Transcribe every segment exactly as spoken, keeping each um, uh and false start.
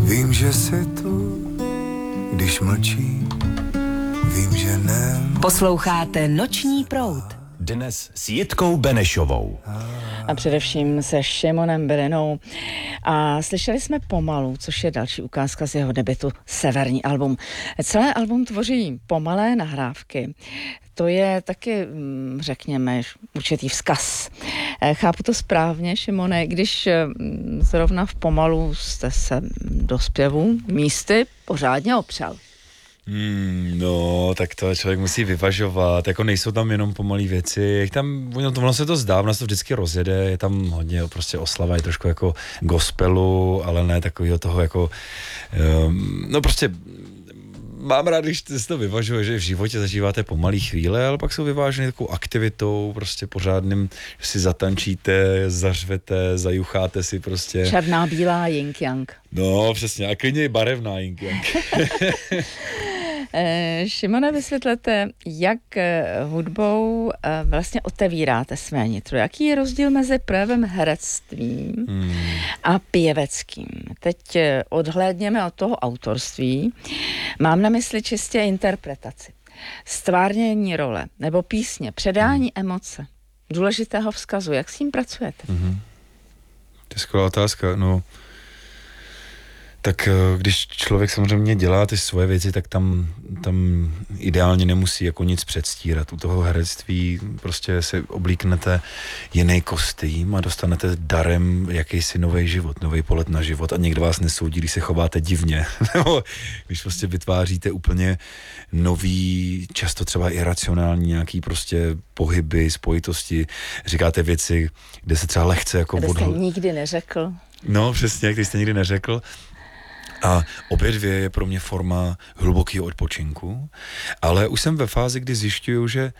Vím, že si tu, když mlčí, vím, že ne. Posloucháte Noční proud. Dnes s Jitkou Benešovou. A především se Šimonem Berenou. A slyšeli jsme Pomalu, což je další ukázka z jeho debutu Severní album. Celé album tvoří pomalé nahrávky. To je taky, řekněme, určitý vzkaz. Chápu to správně, Šimone, když zrovna v Pomalu jste se do zpěvu místy pořádně opřel. Hmm, no, tak to člověk musí vyvažovat, jako nejsou tam jenom pomalý věci, jak tam, ono, to, ono se to zdá, ono se to vždycky rozjede, je tam hodně prostě oslava, je trošku jako gospelu, ale ne takového toho jako, um, no prostě mám rád, když se to vyvažuje, že v životě zažíváte pomalý chvíle, ale pak jsou vyvážený takovou aktivitou, prostě pořádným, že si zatančíte, zařvete, zajucháte si prostě. Černá, bílá, yin yang. No, přesně, a klidně i barevná yin yang. Šimone, vysvětlete, jak hudbou vlastně otevíráte své nitro. Jaký je rozdíl mezi projevem herectvím hmm. a pěveckým? Teď odhlédněme od toho autorství. Mám na mysli čistě interpretaci. Stvárnění role nebo písně, předání hmm. emoce, důležitého vzkazu. Jak s tím pracujete? Hmm. To je skvělá otázka, no. Tak když člověk samozřejmě dělá ty svoje věci, tak tam, tam ideálně nemusí jako nic předstírat. U toho herectví prostě si oblíknete jiný kostým a dostanete darem jakýsi nový život, nový pohled na život a někdo vás nesoudí, když se chováte divně. Nebo když prostě vytváříte úplně nový, často třeba iracionální nějaký prostě pohyby, spojitosti, říkáte věci, kde se třeba lehce jako odhl... odhl... jste nikdy neřekl. No přesně, když jste nikdy neřekl. A obě dvě je pro mě forma hlubokého odpočinku, ale už jsem ve fázi, kdy zjišťuju, že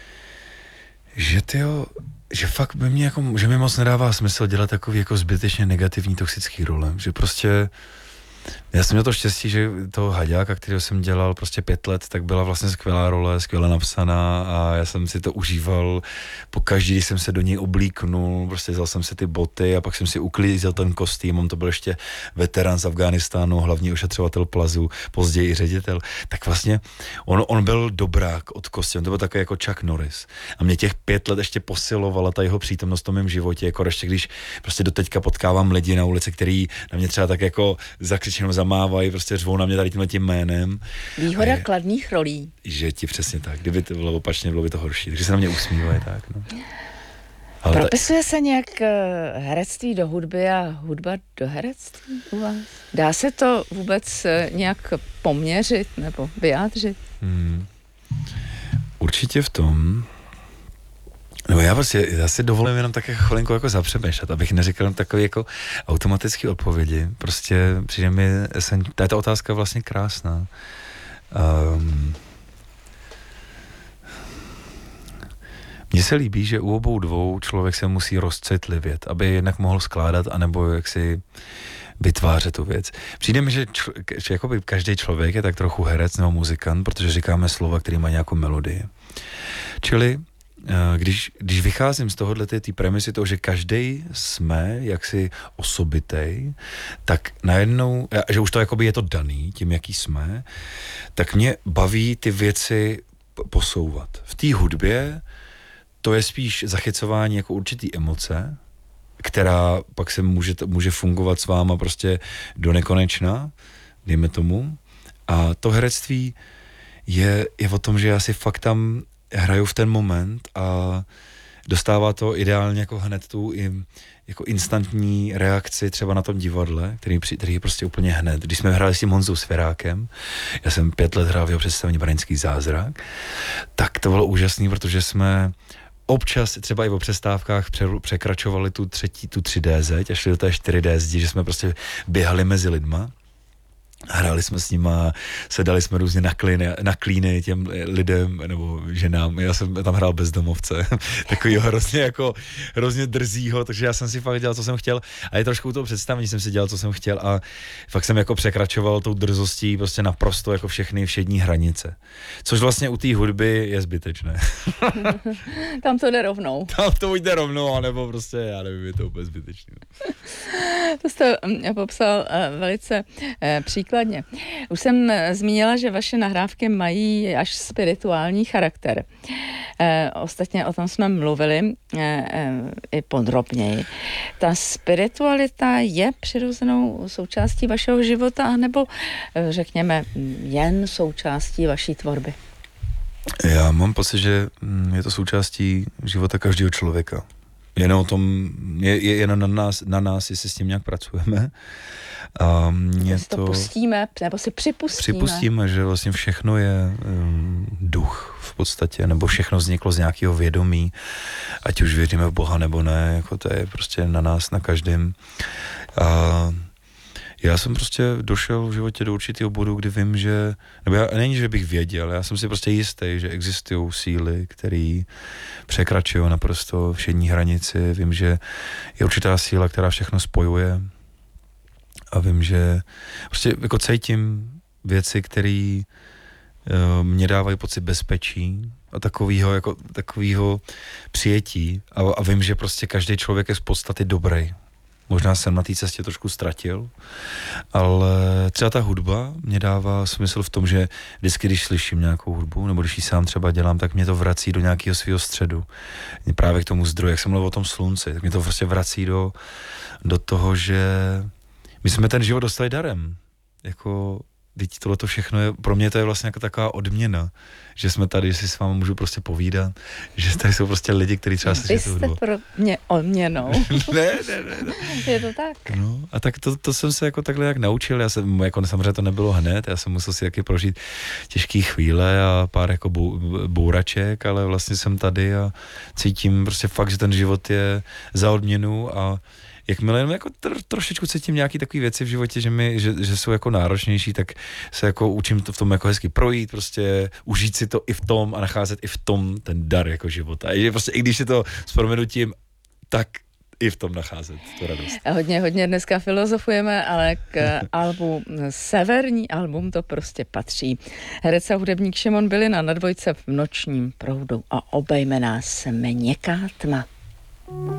že tyjo, že fakt by mě jako, že mi moc nedává smysl dělat takový jako zbytečně negativní toxický role, že prostě já jsem měl to štěstí, že toho Haďáka, kterého jsem dělal prostě pět let, tak byla vlastně skvělá role, skvěle napsaná a já jsem si to užíval po každý, když jsem se do něj oblíknul, prostě vzal jsem si ty boty a pak jsem si uklízel ten kostým, on to byl ještě veterán z Afghánistánu, hlavní ošetřovatel plazu, později i ředitel, tak vlastně on, on byl dobrák od kosti, on to byl takový jako Chuck Norris a mě těch pět let ještě posilovala ta jeho přítomnost v tom mém životě, jako ještě když prostě doteďka potkávám lidi na ulici, který na mě třeba tak jako zakřičí jenom zamávají, prostě řvou na mě tady tímhle tím jménem. Výhoda je, kladných rolí. Že ti přesně tak. Kdyby to bylo opačně, bylo by to horší. Takže se na mě usmívají tak, no. Ale propisuje ta... se nějak herectví do hudby a hudba do herectví u vás? Dá se to vůbec nějak poměřit nebo vyjádřit? Hmm. Určitě v tom, no já prostě, já si dovolím jenom tak jako chvilinku jako zapřemýšlet, abych neříkal takový jako automatický odpovědi. Prostě přijde mi, ta ta otázka vlastně krásná. Um, Mně se líbí, že u obou dvou člověk se musí rozcitlivět, aby jednak mohl skládat, anebo jaksi vytvářet tu věc. Přijde mi, že, č- že jakoby každý člověk je tak trochu herec nebo muzikant, protože říkáme slova, který má nějakou melodii. Čili Když, když vycházím z tohohle té premisy toho, že každej jsme jaksi osobitej, tak najednou, že už to jakoby je to daný tím, jaký jsme, tak mě baví ty věci posouvat. V té hudbě to je spíš zachycování jako určitý emoce, která pak se může, může fungovat s váma prostě do nekonečna, dejme tomu. A to herectví je, je o tom, že já si fakt tam hraju v ten moment a dostává to ideálně jako hned tu i jako instantní reakci třeba na tom divadle, který, který je prostě úplně hned. Když jsme hráli s tím Honzou Svěrákem, já jsem pět let hrál v jeho představení Brněnský zázrak, tak to bylo úžasný, protože jsme občas třeba i o přestávkách překračovali tu třetí, tu tři dé zeď a šli do té čtyři dé zdi, že jsme prostě běhali mezi lidma. Hráli jsme s nima, sedali jsme různě na klíny, na klíny těm lidem nebo ženám. Já jsem tam hrál bezdomovce, takovýho hrozně jako, hrozně drzýho, takže já jsem si fakt dělal, co jsem chtěl. A je trošku u toho představení jsem si dělal, co jsem chtěl a fakt jsem jako překračoval tou drzostí prostě naprosto jako všechny všední hranice. Což vlastně u té hudby je zbytečné. Tam to jde rovnou. Tam to jde rovnou, anebo prostě, já nevím, je to úplně zbytečné. To jste popsal uh, velice uh, příkladně. Už jsem zmínila, že vaše nahrávky mají až spirituální charakter. Uh, ostatně o tom jsme mluvili uh, uh, i podrobněji. Ta spiritualita je přirozenou součástí vašeho života, anebo uh, řekněme jen součástí vaší tvorby? Já mám pocit, že je to součástí života každého člověka. Jen o tom, je, je jen na nás, na nás, jestli s tím nějak pracujeme. A mě to, to pustíme, nebo si připustíme. Připustíme, že vlastně všechno je um, duch v podstatě, nebo všechno vzniklo z nějakého vědomí, ať už věříme v Boha nebo ne, jako to je prostě na nás, na každém. A já jsem prostě došel v životě do určitého bodu, kdy vím, že, nebo já, není, že bych věděl, já jsem si prostě jistý, že existují síly, které překračují naprosto všední hranici, vím, že je určitá síla, která všechno spojuje a vím, že prostě jako cítím věci, které uh, mě dávají pocit bezpečí a takovýho, jako, takovýho přijetí a, a vím, že prostě každý člověk je z podstaty dobrý. Možná jsem na té cestě trošku ztratil, ale třeba ta hudba mě dává smysl v tom, že vždycky, když slyším nějakou hudbu, nebo když ji sám třeba dělám, tak mě to vrací do nějakého svého středu. Právě k tomu zdroji, jak jsem mluvil o tom slunci, tak mě to prostě vrací do, do toho, že my jsme ten život dostali darem. Jako, teď tohleto všechno je, pro mě to je vlastně jako taková odměna, že jsme tady, že si s vámi můžu prostě povídat, že tady jsou prostě lidi, kteří třeba slyší tu hudbu. Vy jste pro mě odměnou. ne, ne, ne, ne. Je to tak. No, a tak to, to jsem se jako takhle jak naučil, já jsem, jako samozřejmě to nebylo hned, já jsem musel si taky prožít těžké chvíle a pár jako bou, bouraček, ale vlastně jsem tady a cítím prostě fakt, že ten život je za odměnu a jakmile jenom jako tr, trošičku cítím nějaký takový věci v životě, že, mi, že, že jsou jako náročnější, tak se jako učím to v tom jako hezky projít, prostě užít si to i v tom a nacházet i v tom ten dar jako života. A že prostě i když je to s proměnutím, tak i v tom nacházet tu radost. Hodně, hodně dneska filozofujeme, ale k albu, severní album to prostě patří. Herec a hudebník Šimon Bylina na dvojce v Nočním proudu a obejme nás měkká tma.